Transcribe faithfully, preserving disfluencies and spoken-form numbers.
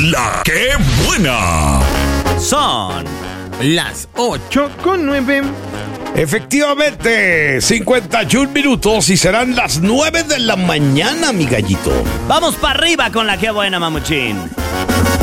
La que buena. Son las ocho con nueve. Efectivamente, cincuenta y un minutos y serán las nueve de la mañana, mi gallito. Vamos para arriba con la que buena, mamuchín.